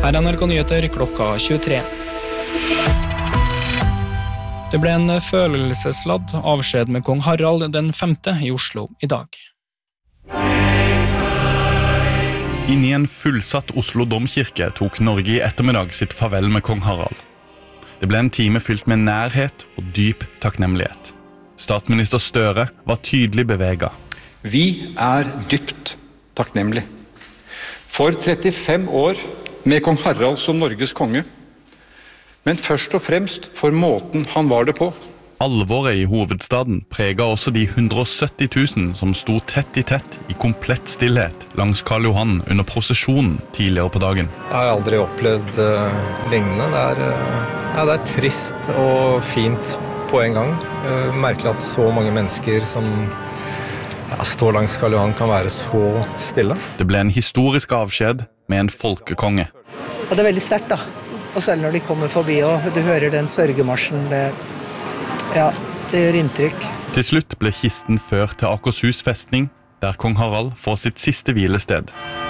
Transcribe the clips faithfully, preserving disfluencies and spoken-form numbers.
Her er N R K Nyheter klokka tjuetre. Det ble en følelsesladd avskjed med kong Harald den femte i Oslo i dag. Inni en fullsatt Oslo domkirke tok Norge i ettermiddag sitt farvel med kong Harald. Det ble en time fylt med nærhet og dyp takknemlighet. Statsminister Støre var tydelig beveget. Vi er dypt takknemlige. For trettifem år med kong Harald som Norges konge, men først og fremst for måten han var det på. Alvoret i hovedstaden preget også de hundre og sytti tusen som sto tett i tett i komplett stillhet langs Karl Johan under prosesjonen tidligere på dagen. Jeg har aldri opplevd uh, lignende. Det er, uh, ja, det er trist og fint på en gang. Uh, merkelig at så mange mennesker som ja, står langs Karl Johan kan være så stille. Det ble en historisk avskjed med en folkekonge. Ja, det er veldig sterkt da. Og selv når de kommer forbi og du hører den sørgemarsjen, det, ja, det gjør inntrykk. Til slutt ble kisten ført til Akershus festning, der kong Harald får sitt siste hvilested.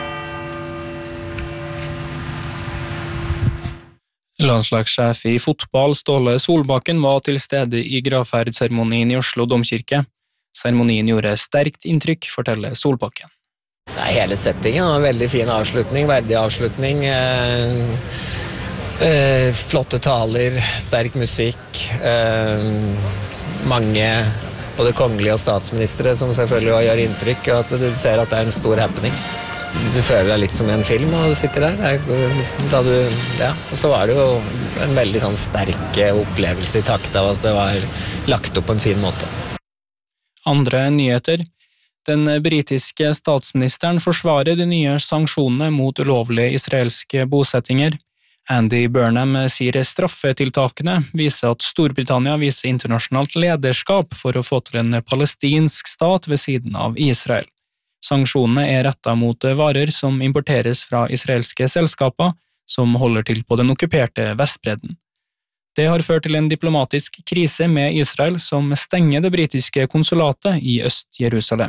Landslagssjef i fotball Ståle Solbakken var til stede i gravferdsseremonien i Oslo domkirke. Seremonien gjorde sterkt inntrykk, forteller Solbakken. Nei, hele settingen var en veldig fin avslutning, verdig avslutning. Eh... Eh, flotte taler, sterk musikk, eh, mange både kongelige og statsministre som selvfølgelig gjør inntrykk, og at du ser at det er en stor happening. Du føler deg litt som i en film når du sitter der. Da du, ja. Og så var det jo en veldig sånn sterk opplevelse i takt av at det var lagt opp på en fin måte. Andre nyheter. Den britiske statsministeren forsvarer de nye sanksjonene mot ulovlige israelske bosettinger. Andy Burnham sier straffetiltakene viser at Storbritannia viser internasjonalt lederskap for å få til en palestinsk stat ved siden av Israel. Sanksjonene er rettet mot varer som importeres fra israelske selskaper som holder til på den okkuperte Vestbredden. Det har ført til en diplomatisk krise med Israel som stenger det britiske konsulatet i Øst-Jerusalem.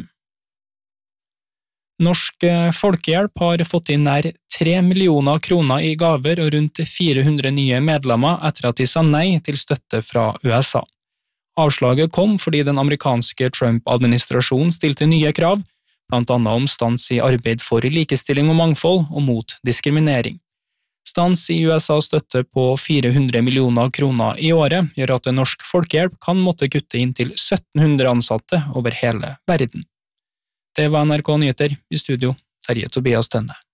Norsk Folkehjelp har fått inn nær tre millioner kroner i gaver og rundt fire hundre nye medlemmer etter at de sa nei til støtte fra U S A. Avslaget kom fordi den amerikanske Trump-administrasjonen stilte nye krav, blant annet om stans i arbeid for likestilling og mangfold og mot diskriminering. Stans i U S A-støtte på fire hundre millioner kroner i året gjør at Norsk Folkehjelp kan måtte kutte inn til sytten hundre ansatte over hele verden. Det var N R K Nyheter, i studio, Terje Tobias Tønne.